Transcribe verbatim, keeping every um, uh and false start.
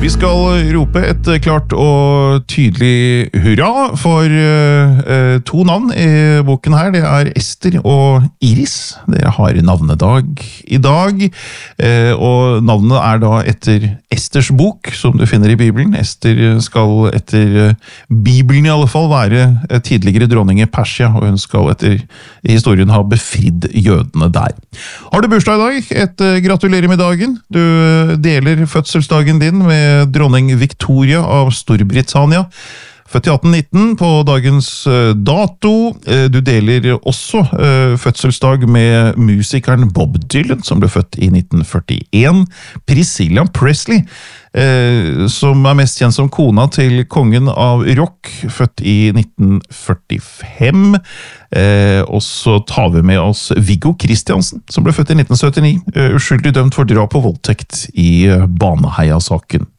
Vi skal rope et klart og tydelig hurra for uh, to navn i boken her. Det er Ester og Iris. Dere har navnedag i dag, uh, og navnet er da etter Esters bok, som du finner i Bibelen. Ester skal etter uh, Bibelen i alle fall være tidligere dronning i Persia, og hun skal etter historien ha befridd jødene der. Har du bursdag i dag? Et uh, gratulerer med dagen. Du uh, deler fødselsdagen din med dronning Victoria av Storbritannia, født i atten nitten på dagens dato. Du deler også fødselsdag med musikeren Bob Dylan, som ble født i nitten førtien. Priscilla Presley, som er mest kjent som kona til kongen av rock, født i nitten førtifem. Og så tar vi med oss Viggo Kristiansen, som ble født i nitten syttini, uskyldig dømt for drap og voldtekt i Baneheia-saken.